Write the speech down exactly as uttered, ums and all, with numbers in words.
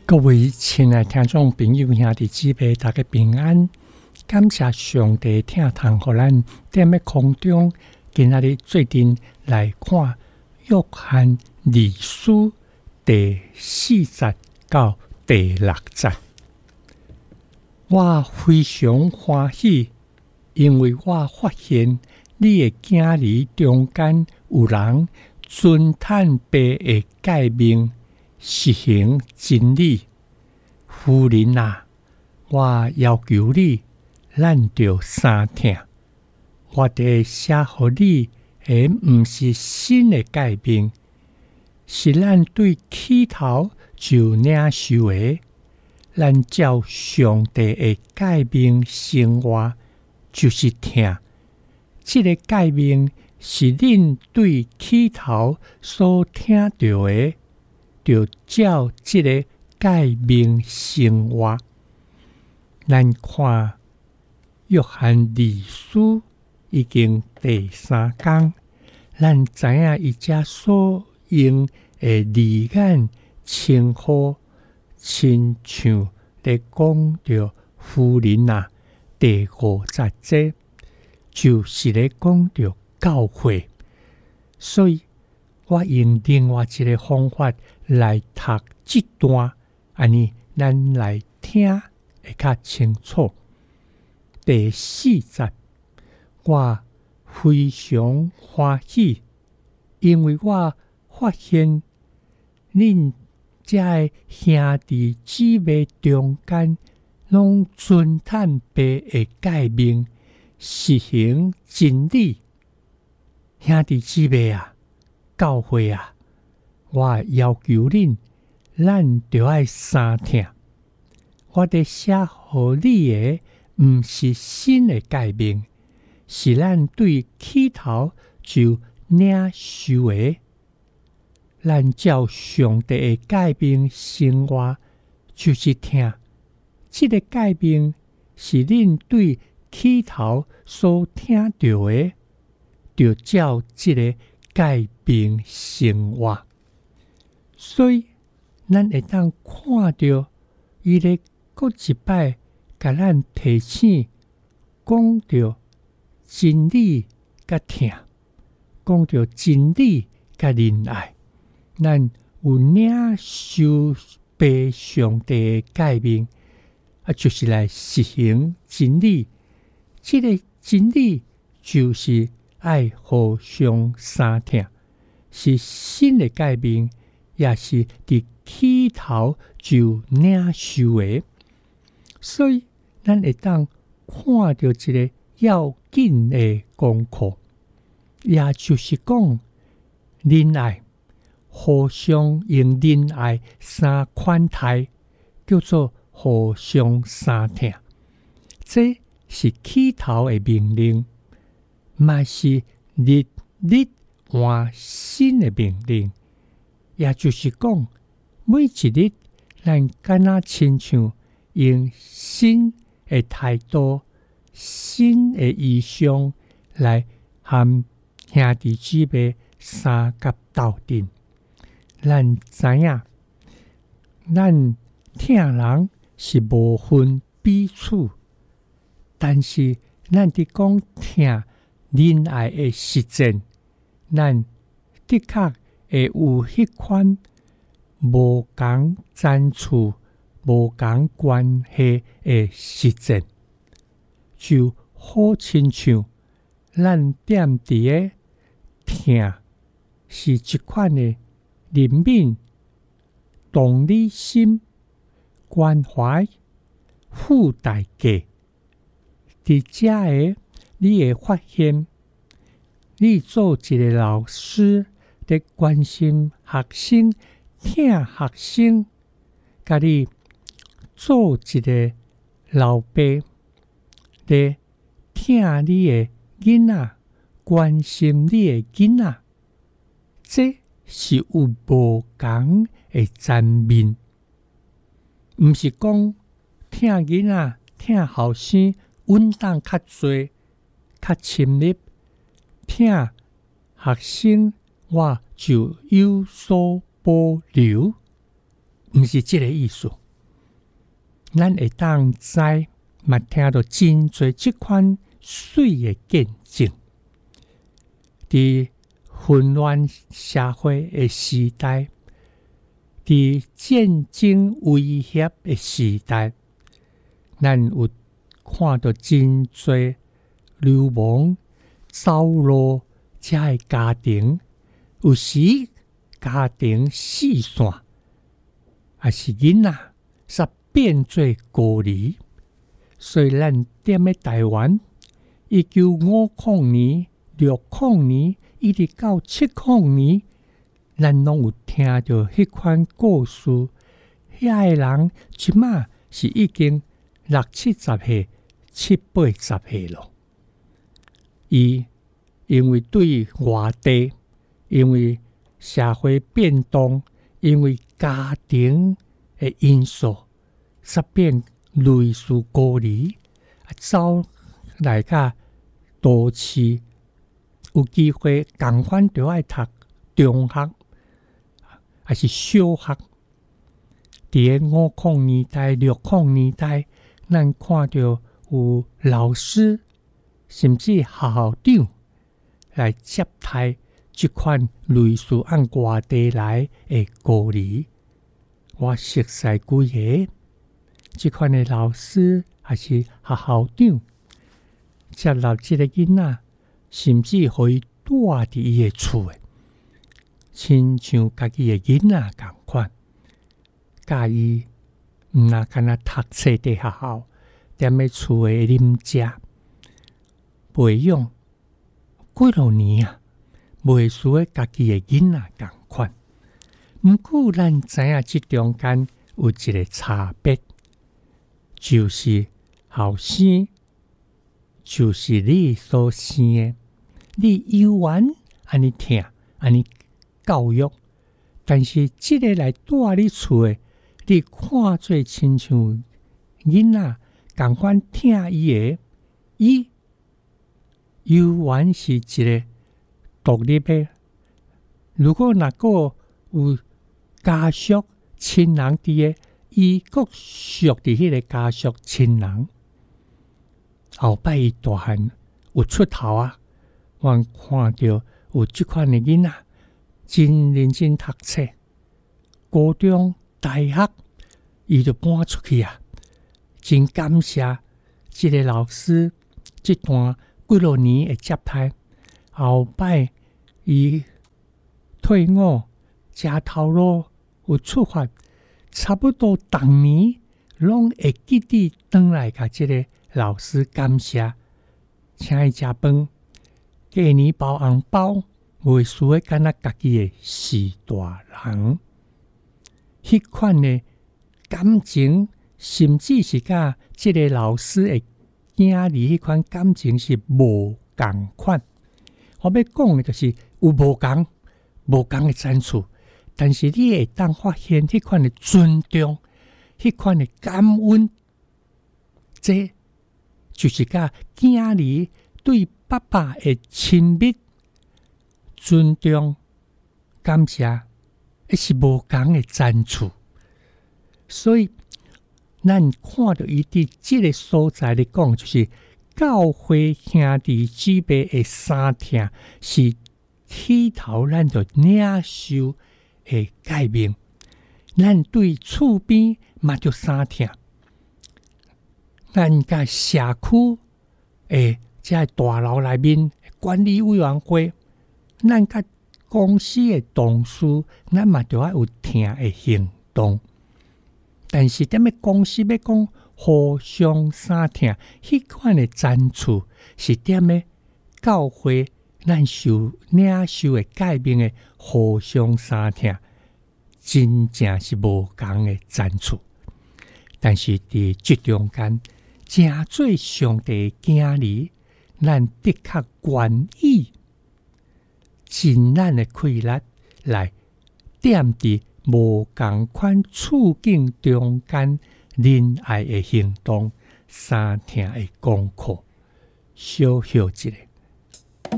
各位亲爱听众朋友兄弟姊妹，大家平安！感谢上帝听堂，互咱踮咧空中，今仔日做阵来看约翰二书第四节到第六节。我非常欢喜，因为我发现你的囝儿中间有人尊坦白的诫命，实行真理。夫人啊，我要求你，咱着三听。我得写互你的，毋是新的诫命，是咱对起头就领受的。咱照上帝的诫命生活，就是听。这个诫命是恁对起头所听到的，就照这个诫命生活。咱看约翰二书已经第三讲，咱知影伊遮所用的字眼称呼，亲像咧讲着夫人啊，第五十节就是咧讲着教会，所以我用另外一个方法来读这段，安尼咱来听会较清楚。第四节，我非常欢喜，因为我发现恁遮的兄弟姊妹中间，拢尊坦白的诫命，实行真理。兄弟姊妹啊，教会啊，我要求恁，咱着爱三听。我得写互你的，毋是新的诫命，是咱对起头就领受的。咱照上帝的诫命生活，就是听。这个诫命是恁对起头所听到的，就照这个诫命生活。所以，咱会当看到伊咧搁一摆，甲咱提醒，讲着真理甲听，讲着真理甲仁爱。咱有领受被上帝的诫命，啊，就是来实行真理。这个真理就是爱互相三听，是新的诫命，也是伫起头就领受的。所以，咱会当看到一个要紧的功课，也就是讲仁爱。互相用仁爱三款态，叫做互相三听。这是起头的命令，嘛是日日换新的命令。也就是讲，每一日咱敢若亲像用新的态度、新的意向来和兄弟姊妹三甲斗阵。咱知影，咱听人是无分彼此，但是咱伫讲听仁爱的实践，咱的确会有迄款无共赞处、无共关系的实践，就好亲像咱踮伫个听，是一款的怜悯、同理心、关怀、付代价。伫遮个，你会发现，你做一个老师，伫关心学生、听学生；甲你做一个老爸，伫听你的囡仔，关心你的囡仔。这是有无共的层面，毋是讲听囡仔、听后生稳当较侪、较深入；听学生我就有所保留，毋是这个意思。 咱会当知，嘛听到真侪即款水的见证。伫混乱社会的时代，伫战争威胁的时代，咱有看到真侪流亡走路遮的家庭，有时家庭四散，也是囡仔煞变做孤儿。所以咱踮咧台湾，一九五零年、六零年，一直到七零年，咱拢有听到迄款故事。遐个人即马是已經六七十歲、七八十歲咯。伊因為對外地，因為社會變動，因為家庭的因素，煞變類似孤兒，走來甲都市，有機會共款就愛讀中學，還是小學。伫個五零年代、六零年代，咱看到有老師甚至校校長來接待這款類似按外地來的孤兒。我熟悉幾個這款的老師還是校校長接納這個囡仔，甚至可以住伫伊的厝的，親像家己的囡仔同款。甲伊毋若干那讀冊佇學校，踮咧厝的啉食，培養幾落年啊，袂輸個家己的囡仔同款。毋過咱知影即中間有一個差別，就是後生，就是你所生的，你有緣安尼聽，安尼教育，但是即個來住你厝的，你看做親像囡仔，共款聽伊的，伊有緣是一個獨立的。如果若個有家屬親人佇的，伊閣屬佇迄個家屬親人。後擺伊大漢有出頭啊，我看到有即款的囡仔真認真讀冊，高中、大學，伊就搬出去啊！真感謝即個老師這段幾落年的接待。後擺伊退伍，食頭路有出發，差不多當年攏會記得轉來甲即個老師感謝，請伊食飯，過年包紅包，袂輸個敢若家己的是大人。迄款的感情，甚至是甲即個老師的囝兒迄款感情是無共款。我要講的就是有無共，無共的難處，但是你會當發現迄款的尊重，迄款的感恩，這就是甲囝兒對爸爸的親密、尊重、感謝，那是無共的難處。所以，咱看到伊佇即個所在咧講，就是教會兄弟姊妹的三聽，是起頭咱就領受的誡命。咱對厝邊嘛就三聽，咱甲社區誒，即大樓內面管理委員會，咱甲公司的同事，咱嘛就要有聽的行動。但是踮咧公司要講互相三聽，迄款的難處是踮咧教會咱受領受的誡命的互相三聽，真正是無共的難處。但是佇即中間，誠做上帝囝兒，咱的確願意盡咱的氣力來踮佇無共款處境中間，仁愛的行動，三聽的功課，小小一個。